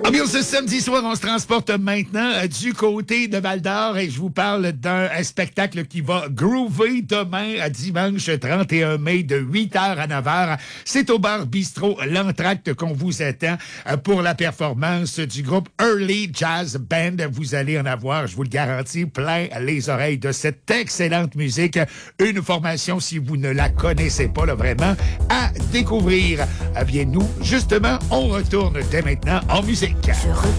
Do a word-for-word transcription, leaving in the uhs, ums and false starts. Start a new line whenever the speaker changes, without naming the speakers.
Ah bien, ce samedi soir, on se transporte maintenant euh, du côté de Val-d'Or et je vous parle d'un un spectacle qui va groover demain, à dimanche trente et un mai, de huit heures à neuf heures. C'est au bar Bistrot L'Entracte qu'on vous attend euh, pour la performance du groupe Early Jazz Band. Vous allez en avoir, je vous le garantis, plein les oreilles de cette excellente musique. Une formation, si vous ne la connaissez pas, là, vraiment, à découvrir. Eh bien, nous, justement, on retourne dès maintenant en musique.